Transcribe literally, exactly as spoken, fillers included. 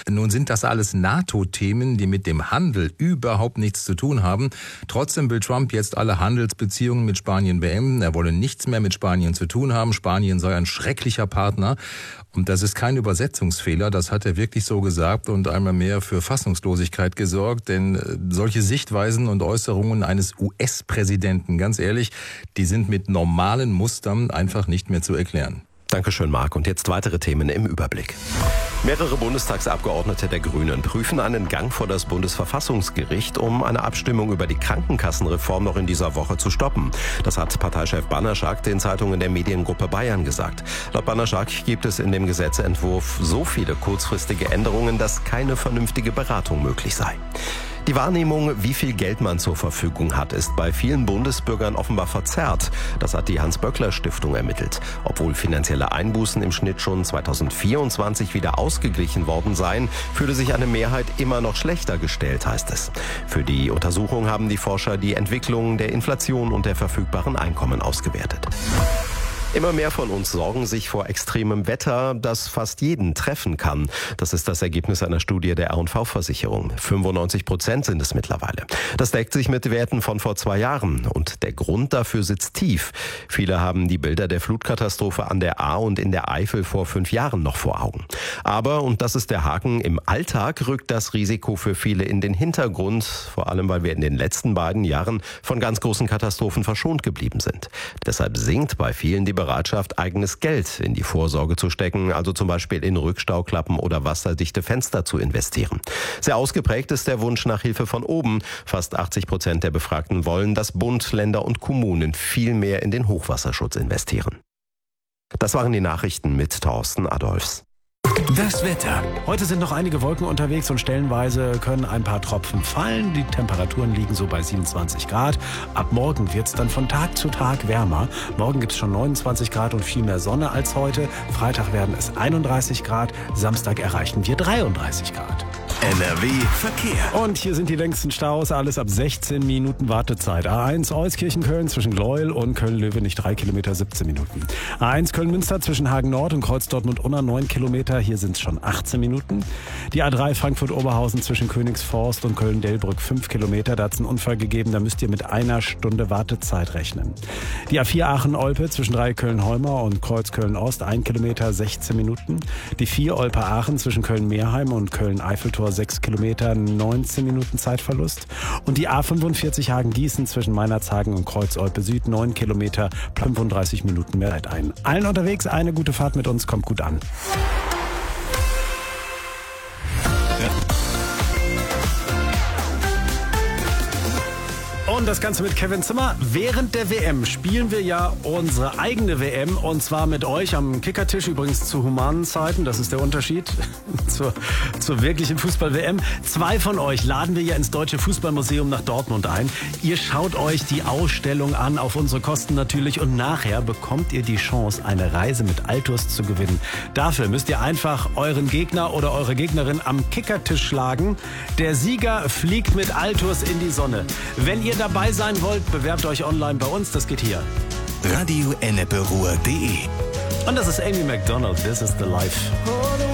Nun sind das alles NATO-Themen, die mit dem Handel überhaupt nichts zu tun haben. Trotzdem will Trump jetzt alle Handelsbeziehungen mit Spanien beenden. Er wolle nichts mehr mit Spanien zu tun haben. Spanien sei ein schrecklicher Partner. Und das ist kein Übersetzungsfehler, das hat er wirklich so gesagt und einmal mehr für Fassungslosigkeit gesorgt. Denn solche Sichtweisen und Äußerungen eines U S-Präsidenten, ganz ehrlich, die sind mit normalen Mustern einfach nicht mehr zu erklären. Dankeschön, Marc. Und jetzt weitere Themen im Überblick. Mehrere Bundestagsabgeordnete der Grünen prüfen einen Gang vor das Bundesverfassungsgericht, um eine Abstimmung über die Krankenkassenreform noch in dieser Woche zu stoppen. Das hat Parteichef Bannerschak den Zeitungen der Mediengruppe Bayern gesagt. Laut Bannerschak gibt es in dem Gesetzentwurf so viele kurzfristige Änderungen, dass keine vernünftige Beratung möglich sei. Die Wahrnehmung, wie viel Geld man zur Verfügung hat, ist bei vielen Bundesbürgern offenbar verzerrt. Das hat die Hans-Böckler-Stiftung ermittelt. Obwohl finanzielle Einbußen im Schnitt schon zweitausendvierundzwanzig wieder ausgeglichen worden seien, fühle sich eine Mehrheit immer noch schlechter gestellt, heißt es. Für die Untersuchung haben die Forscher die Entwicklung der Inflation und der verfügbaren Einkommen ausgewertet. Immer mehr von uns sorgen sich vor extremem Wetter, das fast jeden treffen kann. Das ist das Ergebnis einer Studie der R und V-Versicherung. fünfundneunzig Prozent sind es mittlerweile. Das deckt sich mit Werten von vor zwei Jahren. Und der Grund dafür sitzt tief. Viele haben die Bilder der Flutkatastrophe an der Ahr und in der Eifel vor fünf Jahren noch vor Augen. Aber, und das ist der Haken, im Alltag rückt das Risiko für viele in den Hintergrund. Vor allem, weil wir in den letzten beiden Jahren von ganz großen Katastrophen verschont geblieben sind. Deshalb sinkt bei vielen die Bereitschaft, eigenes Geld in die Vorsorge zu stecken, also zum Beispiel in Rückstauklappen oder wasserdichte Fenster zu investieren. Sehr ausgeprägt ist der Wunsch nach Hilfe von oben. Fast achtzig Prozent der Befragten wollen, dass Bund, Länder und Kommunen viel mehr in den Hochwasserschutz investieren. Das waren die Nachrichten mit Thorsten Adolfs. Das Wetter. Heute sind noch einige Wolken unterwegs und stellenweise können ein paar Tropfen fallen. Die Temperaturen liegen so bei siebenundzwanzig Grad. Ab morgen wird es dann von Tag zu Tag wärmer. Morgen gibt es schon neunundzwanzig Grad und viel mehr Sonne als heute. Freitag werden es einunddreißig Grad. Samstag erreichen wir dreiunddreißig Grad. N R W Verkehr. Und hier sind die längsten Staus, alles ab sechzehn Minuten Wartezeit. A eins Euskirchen-Köln zwischen Gleuel und Köln-Löwenich drei Kilometer siebzehn Minuten. A eins Köln-Münster zwischen Hagen-Nord und Kreuz Dortmund-Unna neun Kilometer, hier sind es schon achtzehn Minuten. Die A drei Frankfurt-Oberhausen zwischen Königsforst und Köln-Delbrück fünf Kilometer, da hat es einen Unfall gegeben, da müsst ihr mit einer Stunde Wartezeit rechnen. Die A vier Aachen-Olpe zwischen drei Köln-Holmer und Kreuz Köln-Ost ein Kilometer sechzehn Minuten. Die vier Olpe-Aachen zwischen Köln-Meerheim und Köln-Eiffeltor sechs Kilometer, neunzehn Minuten Zeitverlust. Und die A fünfundvierzig Hagen-Gießen zwischen Meinerzhagen und Kreuz-Olpe Süd neun Kilometer, fünfunddreißig Minuten mehr Zeit ein. Allen unterwegs eine gute Fahrt mit uns, kommt gut an. Und das Ganze mit Kevin Zimmer. Während der W M spielen wir ja unsere eigene W M und zwar mit euch am Kickertisch, übrigens zu humanen Zeiten. Das ist der Unterschied zur, zur wirklichen Fußball-W M. Zwei von euch laden wir ja ins Deutsche Fußballmuseum nach Dortmund ein. Ihr schaut euch die Ausstellung an, auf unsere Kosten natürlich, und nachher bekommt ihr die Chance, eine Reise mit Altus zu gewinnen. Dafür müsst ihr einfach euren Gegner oder eure Gegnerin am Kickertisch schlagen. Der Sieger fliegt mit Altus in die Sonne. Wenn ihr dabei sein wollt, bewerbt euch online bei uns. Das geht hier. Radio Ennepe Ruhr punkt de. Und das ist Amy Macdonald. This is the life.